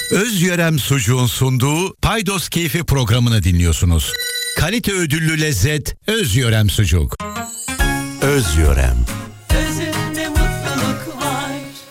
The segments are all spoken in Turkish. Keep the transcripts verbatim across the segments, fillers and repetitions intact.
Özyörem Sucuğun sunduğu Paydos Keyfi programını dinliyorsunuz. Kalite ödüllü lezzet Özyörem Sucuk. Özyörem. Özünde mutluluk var.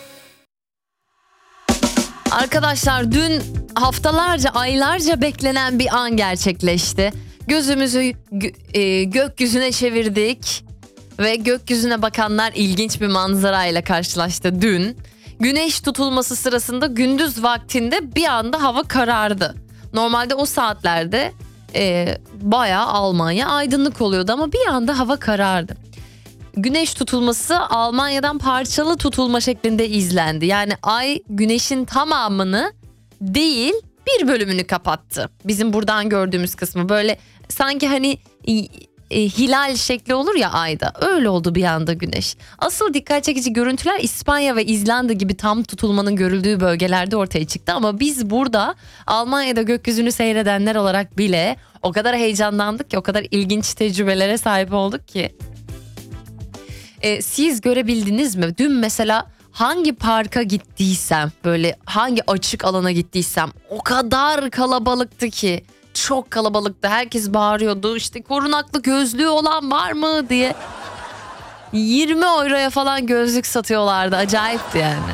Arkadaşlar dün haftalarca, aylarca beklenen bir an gerçekleşti. Gözümüzü gö- e, gökyüzüne çevirdik ve gökyüzüne bakanlar ilginç bir manzarayla karşılaştı dün. Güneş tutulması sırasında gündüz vaktinde bir anda hava karardı. Normalde o saatlerde e, bayağı Almanya aydınlık oluyordu ama bir anda hava karardı. Güneş tutulması Almanya'dan parçalı tutulma şeklinde izlendi. Yani ay güneşin tamamını değil bir bölümünü kapattı. Bizim buradan gördüğümüz kısmı böyle sanki hani e, hilal şekli olur ya ayda, öyle oldu bir anda güneş. Asıl dikkat çekici görüntüler İspanya ve İzlanda gibi tam tutulmanın görüldüğü bölgelerde ortaya çıktı. Ama biz burada Almanya'da gökyüzünü seyredenler olarak bile o kadar heyecanlandık ki, o kadar ilginç tecrübelere sahip olduk ki. E, siz görebildiniz mi? Dün mesela hangi parka gittiysem, böyle hangi açık alana gittiysem o kadar kalabalıktı ki. Çok kalabalıktı. Herkes bağırıyordu. İşte korunaklı gözlüğü olan var mı diye. yirmi euroya falan gözlük satıyorlardı. Acayipti yani.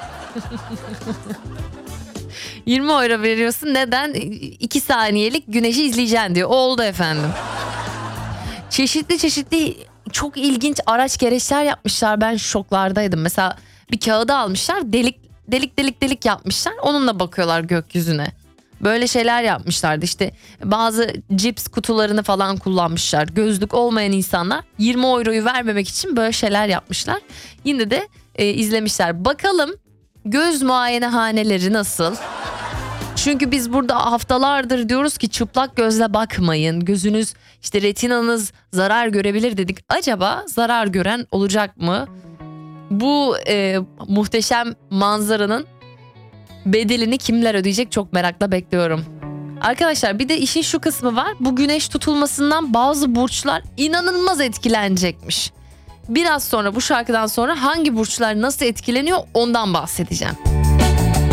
yirmi euro veriyorsun. Neden? iki saniyelik güneşi izleyeceksin diyor. Oldu efendim. Çeşitli çeşitli çok ilginç araç gereçler yapmışlar. Ben şoklardaydım. Mesela bir kağıdı almışlar. Delik delik delik delik yapmışlar. Onunla bakıyorlar gökyüzüne. Böyle şeyler yapmışlardı. İşte bazı cips kutularını falan kullanmışlar. Gözlük olmayan insanlar yirmi euroyu vermemek için böyle şeyler yapmışlar. Yine de e, izlemişler. Bakalım göz muayenehaneleri nasıl? Çünkü biz burada haftalardır diyoruz ki çıplak gözle bakmayın. Gözünüz, işte retinanız zarar görebilir dedik. Acaba zarar gören olacak mı? Bu e, muhteşem manzaranın bedelini kimler ödeyecek, çok merakla bekliyorum. Arkadaşlar bir de işin şu kısmı var. Bu güneş tutulmasından bazı burçlar inanılmaz etkilenecekmiş. Biraz sonra, bu şarkıdan sonra hangi burçlar nasıl etkileniyor ondan bahsedeceğim.